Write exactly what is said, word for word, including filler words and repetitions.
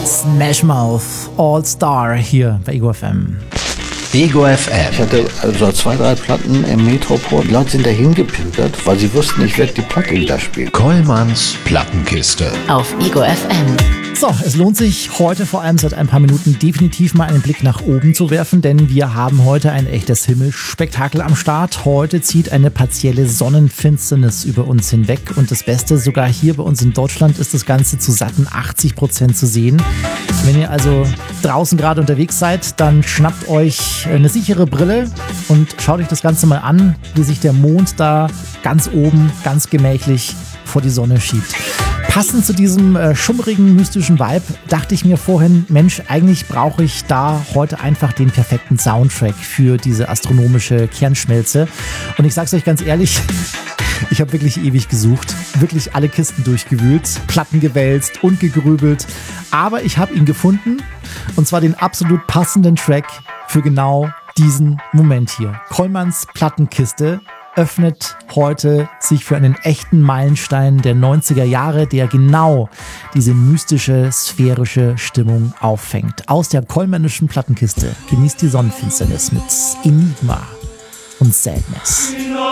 Smash Mouth All Star hier bei Ego F M. Ego F M. Ich hatte also zwei, drei Platten im Metropol. Die Leute sind da hingepimpert, weil sie wussten, ich werde die Platte da spielen. Kollmanns Plattenkiste. Auf Ego F M. So, es lohnt sich heute vor allem seit ein paar Minuten definitiv mal einen Blick nach oben zu werfen, denn wir haben heute ein echtes Himmelsspektakel am Start. Heute zieht eine partielle Sonnenfinsternis über uns hinweg und das Beste, sogar hier bei uns in Deutschland ist das Ganze zu satten achtzig Prozent zu sehen. Wenn ihr also draußen gerade unterwegs seid, dann schnappt euch eine sichere Brille und schaut euch das Ganze mal an, wie sich der Mond da ganz oben, ganz gemächlich vor die Sonne schiebt. Passend zu diesem äh, schummrigen, mystischen Vibe dachte ich mir vorhin, Mensch, eigentlich brauche ich da heute einfach den perfekten Soundtrack für diese astronomische Kernschmelze. Und ich sag's euch ganz ehrlich, ich habe wirklich ewig gesucht, wirklich alle Kisten durchgewühlt, Platten gewälzt und gegrübelt. Aber ich habe ihn gefunden, und zwar den absolut passenden Track für genau diesen Moment hier. Kollmanns Plattenkiste öffnet heute sich für einen echten Meilenstein der neunziger Jahre, der genau diese mystische, sphärische Stimmung auffängt. Aus der kollmännischen Plattenkiste genießt die Sonnenfinsternis mit Enigma und Sadness.